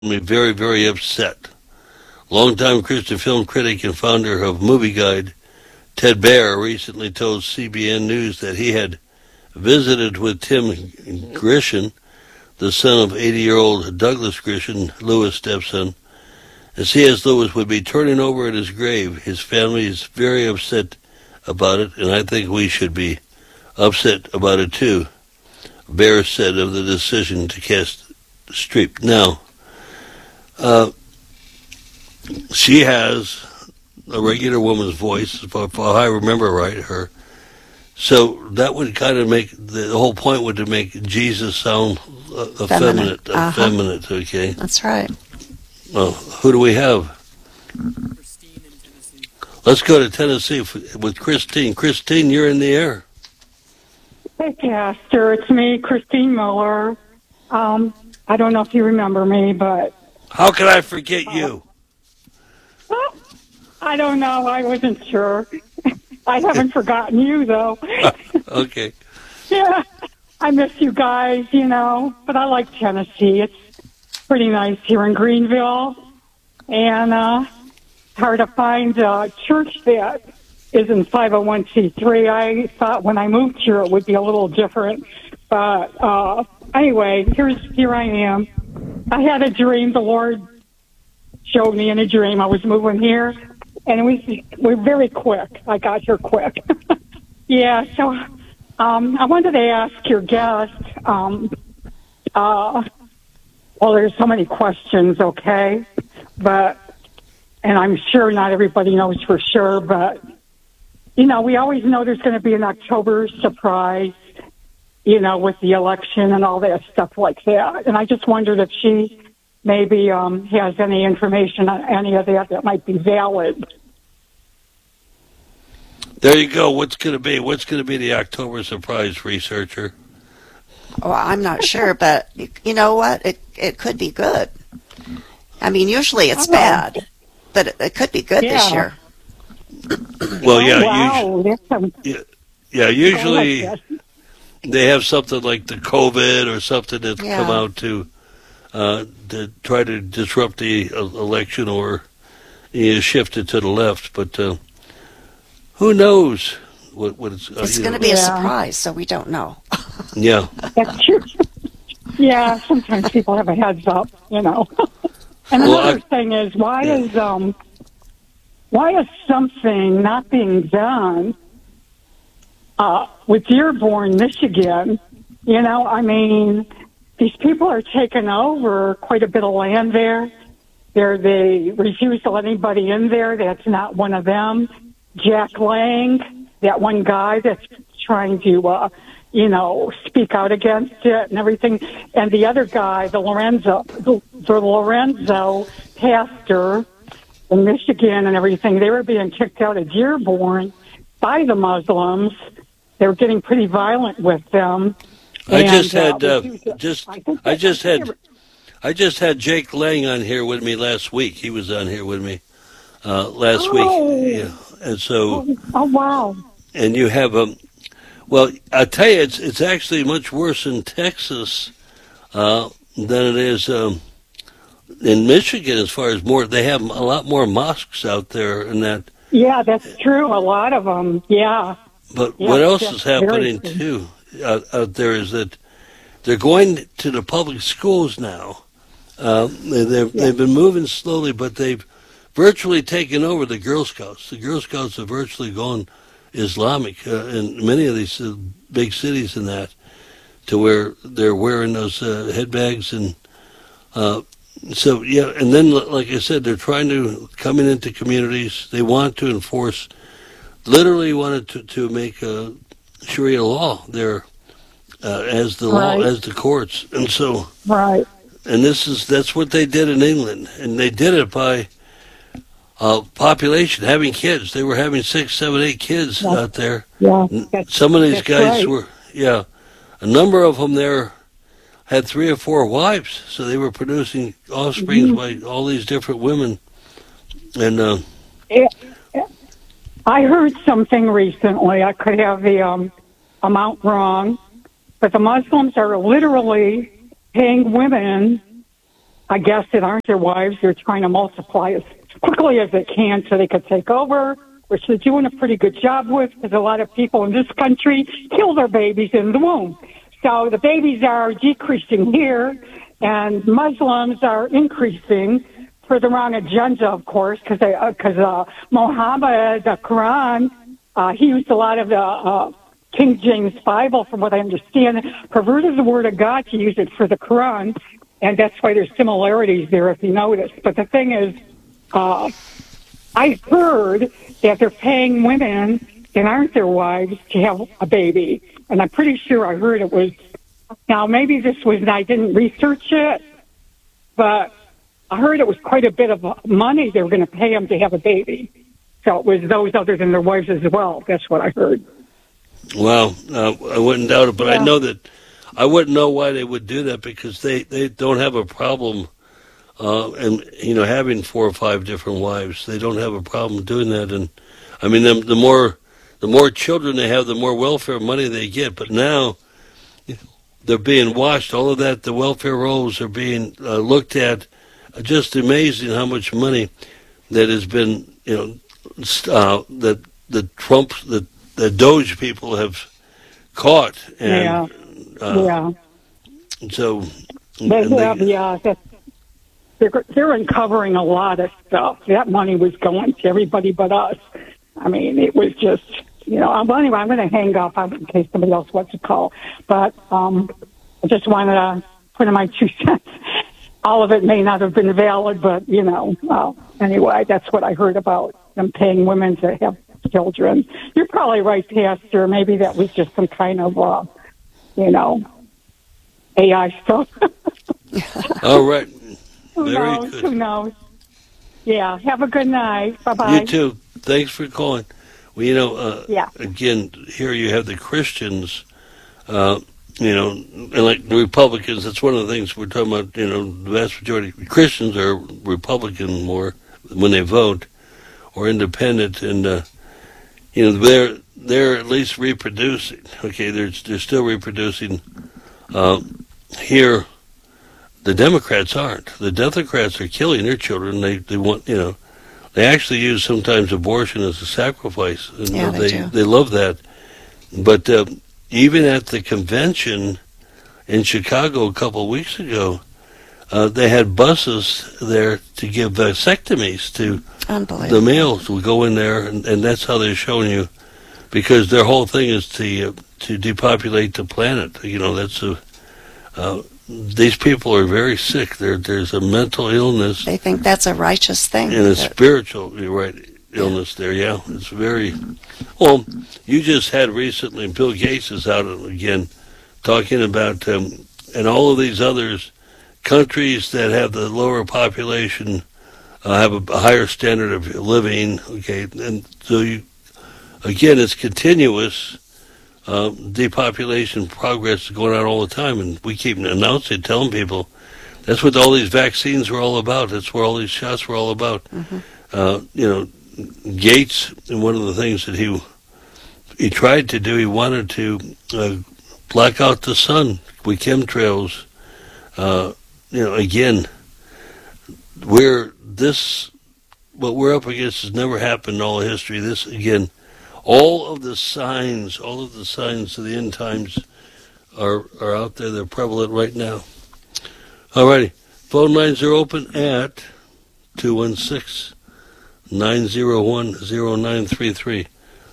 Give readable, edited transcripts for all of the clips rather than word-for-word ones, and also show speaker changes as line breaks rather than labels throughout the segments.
me very, very upset. Longtime Christian film critic and founder of Movie Guide, Ted Baer, recently told CBN News that he had visited with Tim Grisham, the son of 80-year-old Douglas Grisham, Lewis' stepson, and C.S. Lewis would be turning over at his grave. His family is very upset about it, and I think we should be upset about it too, Baer said of the decision to cast Streep. Now, she has a regular woman's voice, if I remember right, her. So that would kind of make, the whole point would to make Jesus sound effeminate, okay?
That's right.
Well, who do we have? Let's go to Tennessee with Christine. Christine, you're in the air.
Hey, Pastor. It's me, Christine Miller. I don't know if you remember me, but...
How can I forget you?
Well, I don't know. I wasn't sure. I haven't forgotten you, though.
Okay.
Yeah, I miss you guys, but I like Tennessee. It's pretty nice here in Greenville, and hard to find a church that isn't 501c3. I thought when I moved here it would be a little different, but anyway, here I am. I had a dream. The Lord showed me in a dream I was moving here, and we're very quick. I got here quick. Yeah, so I wanted to ask your guest, well, there's so many questions, okay? And I'm sure not everybody knows for sure, but, we always know there's going to be an October surprise, with the election and all that stuff like that. And I just wondered if she maybe has any information on any of that might be valid.
There you go. What's going to be the October surprise, researcher?
Well, I'm not sure, but you know what? It could be good. I mean, usually it's bad, but it could be good this year.
Well, usually they have something like the COVID or something that's come out to try to disrupt the election or shift it to the left. But who knows what it's...
It's going to be a surprise, so we don't know.
Yeah.
That's true. Yeah, sometimes people have a heads up, And another thing is, why is something not being done with Dearborn, Michigan? I mean, these people are taking over quite a bit of land there. They refuse to let anybody in there that's not one of them. Jack Lang, that one guy that's trying to, speak out against it and everything. And the other guy, the Lorenzo pastor in Michigan and everything, they were being kicked out of Dearborn by the Muslims. They were getting pretty violent with them.
I just had Jake Lang on here with me last week. He was on here with me last week. Yeah. And so,
wow!
And you have well, I tell you, it's actually much worse in Texas than it is in Michigan. As far as they have a lot more mosques out there, and that.
Yeah, that's true. A lot of them. Yeah.
But what else is happening too out there is that they're going to the public schools now. They've been moving slowly, but they've virtually taken over the Girl Scouts. The Girl Scouts have virtually gone Islamic in many of these big cities and that, to where they're wearing those headbags. And so, and then, like I said, they're trying to, coming into communities, they want to enforce, literally wanted to make a Sharia law there as the law, as the courts. And so, and that's what they did in England. And they did it by population, having kids. They were having 6, 7, 8 kids out there.
Yeah,
some of these guys were, a number of them there had 3 or 4 wives, so they were producing offspring by all these different women. And
I heard something recently. I could have the amount wrong, but the Muslims are literally paying women I guess that aren't their wives. They're trying to multiply as quickly as they can so they could take over, which they're doing a pretty good job with, because a lot of people in this country kill their babies in the womb. So the babies are decreasing here, and Muslims are increasing for the wrong agenda, of course, because Muhammad, the Quran, he used a lot of the King James Bible, from what I understand, perverted the Word of God to use it for the Quran, and that's why there's similarities there, if you notice. But the thing is, I heard that they're paying women that aren't their wives to have a baby, and I'm pretty sure I heard it was, now maybe this was, I didn't research it, but I heard it was quite a bit of money they were going to pay them to have a baby. So it was those other than their wives as well. That's what I heard.
Well, I wouldn't doubt it, but I know that I wouldn't know why they would do that, because they don't have a problem, and having 4 or 5 different wives. They don't have a problem doing that, and I mean, the more children they have, the more welfare money they get. But now they're being watched. All of that, the welfare rolls are being looked at. Just amazing how much money that has been, that the Trump, the Doge people have caught. And, So they're uncovering a lot of stuff. That money was going to everybody but us. I mean, it was just, well, anyway, I'm going to hang up in case somebody else wants to call. But I just wanted to put in my 2 cents. All of it may not have been valid, but, anyway, that's what I heard about them paying women to have children. You're probably right, Pastor. Maybe that was just some kind of, AI stuff. All right.
Who knows? Yeah. Have a good night. Bye-bye.
You too. Thanks for calling. Well, again, here you have the Christians, and like the Republicans. That's one of the things we're talking about. The vast majority of Christians are Republican more when they vote, or independent, and they're at least reproducing. Okay, they're still reproducing. Here, the Democrats aren't. The Democrats are killing their children. They want, they actually use sometimes abortion as a sacrifice. And they love that. But even at the convention in Chicago a couple of weeks ago, they had buses there to give vasectomies to the males who go in there, and that's how they're showing you, because their whole thing is to depopulate the planet. That's these people are very sick. There's a mental illness.
They think that's a righteous thing.
And a spiritual, illness there, yeah. It's very... Well, you just had recently, Bill Gates is out again talking about, and all of these others, countries that have the lower population have a higher standard of living, okay? And so, again, it's continuous. Depopulation progress is going on all the time, and we keep announcing, telling people that's what all these vaccines were all about. That's what all these shots were all about. Mm-hmm. Gates, and one of the things that he tried to do, he wanted to black out the sun with chemtrails. Again, what we're up against has never happened in all of history. This, again, all of the signs of the end times are out there. They're prevalent right now. All righty. Phone lines are open at 216-901-0933.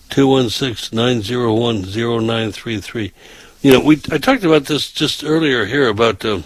216-901-0933. I talked about this just earlier here about the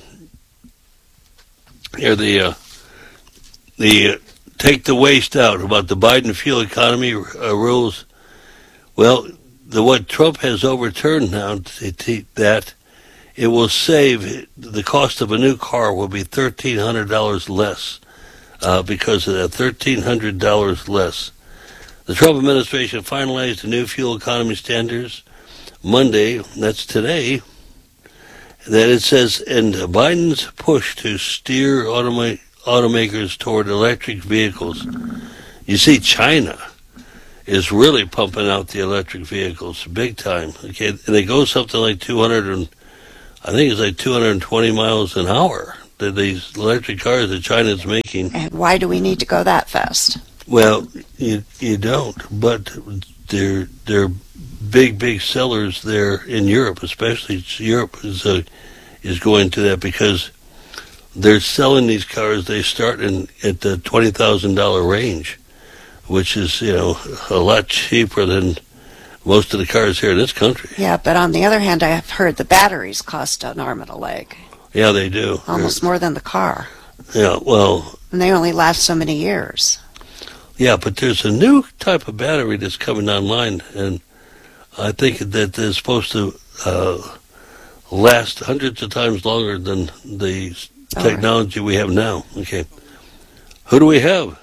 take the waste out, about the Biden fuel economy rules. Well, what Trump has overturned now, that it will save, the cost of a new car will be $1,300 less, because of that, $1,300 less. The Trump administration finalized the new fuel economy standards Monday, that's today, that it says, in Biden's push to steer automakers toward electric vehicles. You see, China is really pumping out the electric vehicles big time. Okay, and they go something like 220 miles an hour. these electric cars that China's making.
And why do we need to go that fast?
Well, you don't, but they're big sellers there in Europe, especially Europe is going to that because they're selling these cars. They start at the $20,000 range, which is a lot cheaper than most of the cars here in this country.
Yeah, but on the other hand, I have heard the batteries cost an arm and a leg.
Yeah, they do.
Almost more than the car.
Yeah, well.
And they only last so many years.
Yeah, but there's a new type of battery that's coming online, and I think that they're supposed to last hundreds of times longer than the technology we have now. Okay. Who do we have?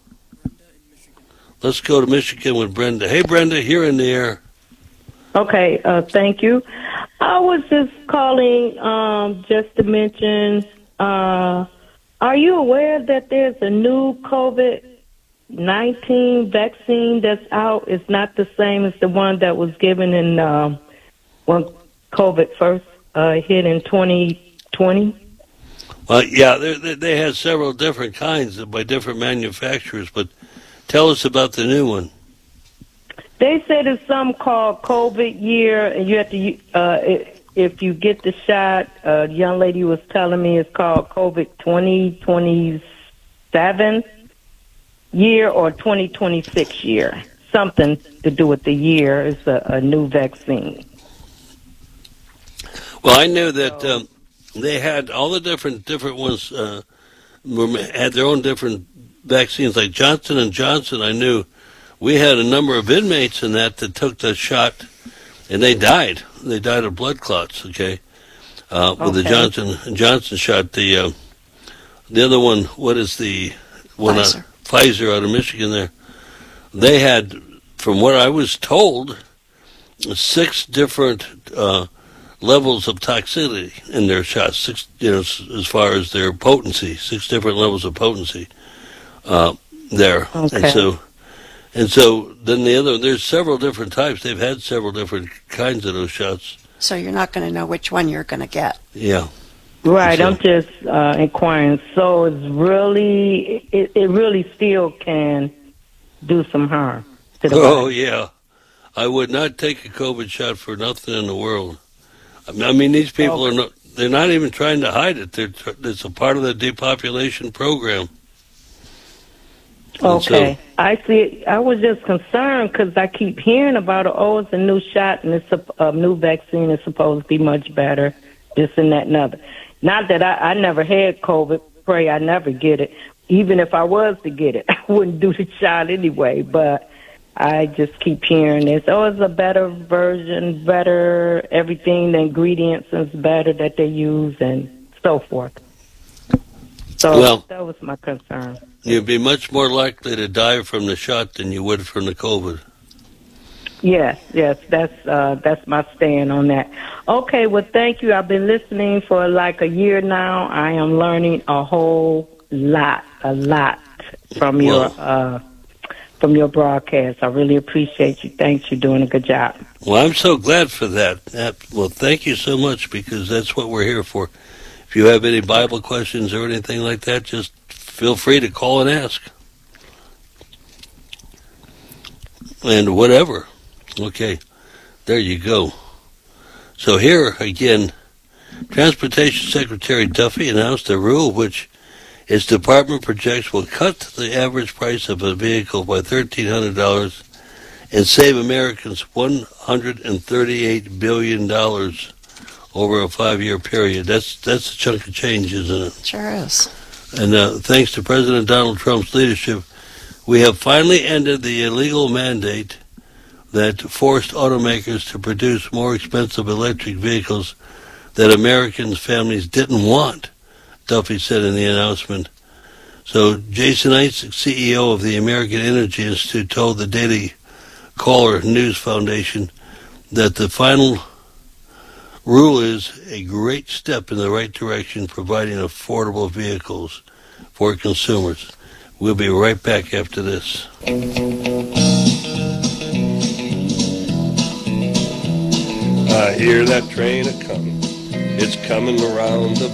Let's go to Michigan with Brenda. Hey, Brenda, you're in the air.
Okay, thank you. I was just calling just to mention, are you aware that there's a new COVID-19 vaccine that's out? It's not the same as the one that was given in when COVID first hit in 2020.
Well, yeah, they had several different kinds by different manufacturers, but tell us about the new one.
They said it's some called COVID year, and you have to, if you get the shot, the young lady was telling me it's called COVID 2027 year or 2026 year. Something to do with the year. It's a new vaccine.
Well, I knew that they had all the different ones had their own different vaccines, like Johnson & Johnson. I knew we had a number of inmates in that took the shot, and they died. They died of blood clots, with the Johnson shot. The other one, what is the one? Pfizer out of Michigan there. They had, from what I was told, 6 different levels of toxicity in their shots. 6, as far as their potency, 6 different levels of potency there.
Okay.
And so then there's several different types. They've had several different kinds of those shots.
So you're not going to know which one you're going to get.
Yeah.
Right, I'm just inquiring. So it's really, it really still can do some harm to the body.
Oh, yeah. I would not take a COVID shot for nothing in the world. I mean, these people they're not even trying to hide it. It's a part of the depopulation program.
Okay, I see. I was just concerned because I keep hearing about it. Oh, it's a new shot and it's a new vaccine. It's supposed to be much better, this and that and other. Not that I never had COVID. Pray I never get it. Even if I was to get it, I wouldn't do the shot anyway. But I just keep hearing this. Oh, it's a better version, better everything. The ingredients is better that they use and so forth. So that was my concern.
You'd be much more likely to die from the shot than you would from the COVID.
Yes, that's my stand on that. Okay, well, thank you. I've been listening for like a year now. I am learning a whole lot from your broadcast. I really appreciate you. Thanks. You're doing a good job.
Well, I'm so glad for that. Well, thank you so much, because that's what we're here for. If you have any Bible questions or anything like that, just feel free to call and ask. And whatever. Okay, there you go. So here, again, Transportation Secretary Duffy announced a rule which his department projects will cut the average price of a vehicle by $1,300 and save Americans $138 billion over a 5-year period. That's a chunk of change, isn't it?
Sure is.
And thanks to President Donald Trump's leadership, we have finally ended the illegal mandate that forced automakers to produce more expensive electric vehicles that Americans' families didn't want, Duffy said in the announcement. So Jason Isaac, CEO of the American Energy Institute, told the Daily Caller News Foundation that the final rule is a great step in the right direction, providing affordable vehicles for consumers. We'll be right back after this.
I hear that train a-comin'. It's coming around the